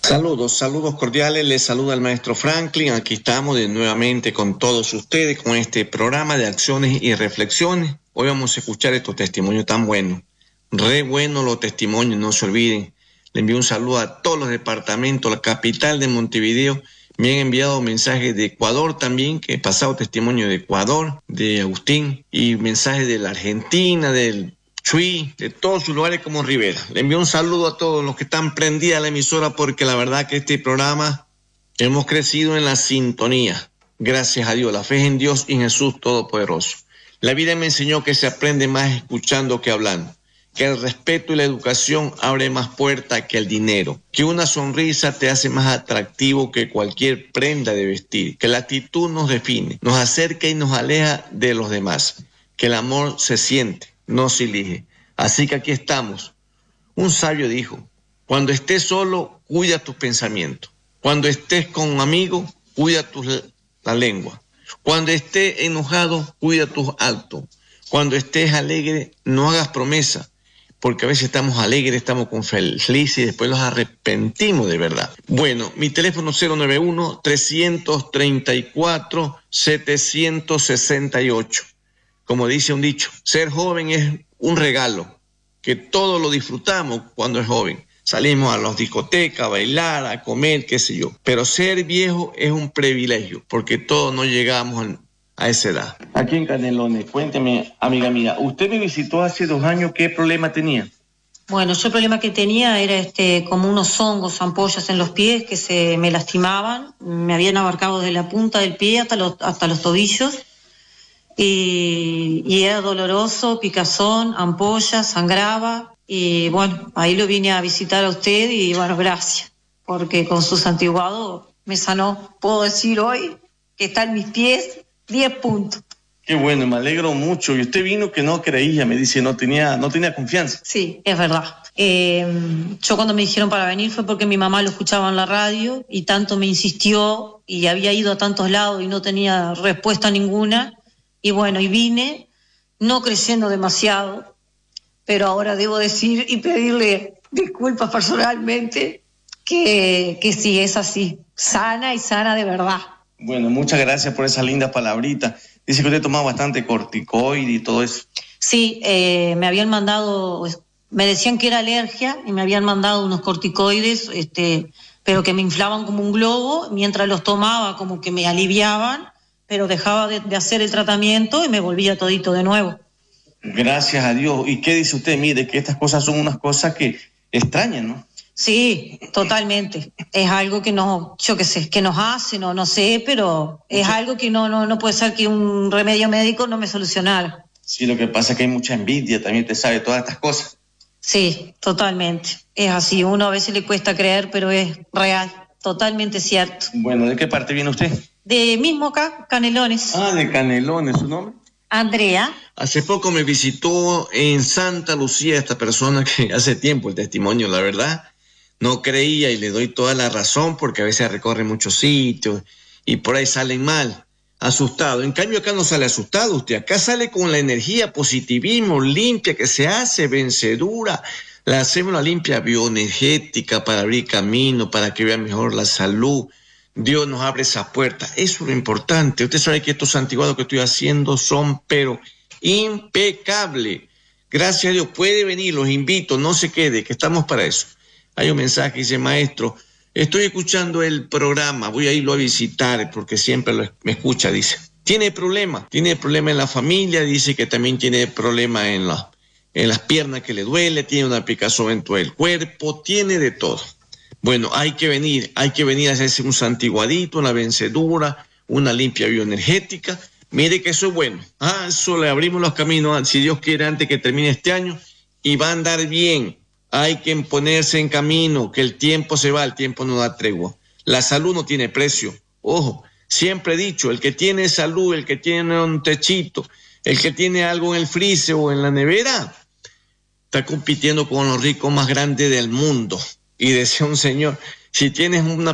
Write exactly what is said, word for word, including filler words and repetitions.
Saludos, saludos cordiales, les saluda el maestro Franklin, aquí estamos de nuevamente con todos ustedes con este programa de acciones y reflexiones. Hoy vamos a escuchar estos testimonios tan buenos, re buenos los testimonios, no se olviden. Le envío un saludo a todos los departamentos, la capital de Montevideo. Me han enviado mensajes de Ecuador también, que he pasado testimonio de Ecuador, de Agustín, y mensajes de la Argentina, del Chuy, de todos sus lugares como Rivera. Le envío un saludo a todos los que están prendidos a la emisora, porque la verdad que este programa hemos crecido en la sintonía. Gracias a Dios, la fe es en Dios y en Jesús Todopoderoso. La vida me enseñó que se aprende más escuchando que hablando, que el respeto y la educación abre más puertas que el dinero, que una sonrisa te hace más atractivo que cualquier prenda de vestir, que la actitud nos define, nos acerca y nos aleja de los demás, que el amor se siente, no se elige. Así que aquí estamos. Un sabio dijo: cuando estés solo, cuida tus pensamientos. Cuando estés con un amigo, cuida tu, la lengua. Cuando estés enojado, cuida tus actos. Cuando estés alegre, no hagas promesas, porque a veces estamos alegres, estamos con felices y después los arrepentimos de verdad. Bueno, mi teléfono cero nueve uno, tres tres cuatro, siete seis ocho. Como dice un dicho, ser joven es un regalo, que todos lo disfrutamos cuando es joven. Salimos a las discotecas, a bailar, a comer, qué sé yo. Pero ser viejo es un privilegio, porque todos no llegamos a esa edad. Aquí en Canelones, cuénteme, amiga mía, usted me visitó hace dos años, ¿qué problema tenía? Bueno, yo el problema que tenía era este, como unos hongos, ampollas en los pies que se me lastimaban, me habían abarcado desde la punta del pie hasta los, hasta los tobillos, y, y era doloroso, picazón, ampollas, sangraba, y bueno, ahí lo vine a visitar a usted y bueno, gracias, porque con su santiguado me sanó. Puedo decir hoy que está en mis pies diez puntos. Qué bueno, me alegro mucho. Y usted vino que no creía, me dice, no tenía, no tenía confianza. Sí, es verdad. Eh, yo cuando me dijeron para venir fue porque mi mamá lo escuchaba en la radio y tanto me insistió y había ido a tantos lados y no tenía respuesta ninguna. Y bueno, y vine, no creyendo demasiado, pero ahora debo decir y pedirle disculpas personalmente que, que sí, es así, sana y sana de verdad. Bueno, muchas gracias por esa linda palabrita. Dice que usted tomaba bastante corticoide y todo eso. Sí, eh, me habían mandado, me decían que era alergia y me habían mandado unos corticoides, este, pero que me inflaban como un globo. Mientras los tomaba como que me aliviaban, pero dejaba de, de hacer el tratamiento y me volvía todito de nuevo. Gracias a Dios. ¿Y qué dice usted? Mire, que estas cosas son unas cosas que extrañan, ¿no? Sí, totalmente. Es algo que no, yo qué sé, que nos hace, no, no sé, pero es sí. Algo que no, no, no puede ser que un remedio médico no me solucionara. Sí, lo que pasa es que hay mucha envidia, también te sabe todas estas cosas. Sí, totalmente. Es así, uno a veces le cuesta creer, pero es real, totalmente cierto. Bueno, ¿de qué parte viene usted? De mismo acá, Canelones. Ah, de Canelones, ¿su nombre? Andrea. Hace poco me visitó en Santa Lucía esta persona que hace tiempo el testimonio, la verdad, no creía y le doy toda la razón porque a veces recorre muchos sitios y por ahí salen mal, asustado. En cambio acá no sale asustado usted, acá sale con la energía, positivismo, limpia, que se hace vencedura. La hacemos la limpia bioenergética para abrir camino, para que vea mejor la salud. Dios nos abre esa puerta. Eso es lo importante. Usted sabe que estos santiguados que estoy haciendo son, pero impecables. Gracias a Dios. Puede venir, los invito, no se quede, que estamos para eso. Hay un mensaje que dice: maestro, estoy escuchando el programa, voy a irlo a visitar porque siempre lo, me escucha, dice. Tiene problema, tiene problema en la familia, dice que también tiene problema en, la, en las piernas que le duele, tiene una picazón en todo el cuerpo, tiene de todo. Bueno, hay que venir, hay que venir a hacerse un santiguadito, una vencedura, una limpia bioenergética. Mire que eso es bueno. Ah, eso le abrimos los caminos, si Dios quiere, antes que termine este año, y va a andar bien. Hay que ponerse en camino, que el tiempo se va, el tiempo no da tregua. La salud no tiene precio. Ojo, siempre he dicho, el que tiene salud, el que tiene un techito, el que tiene algo en el freezer o en la nevera, está compitiendo con los ricos más grandes del mundo. Y decía un señor, si tienes una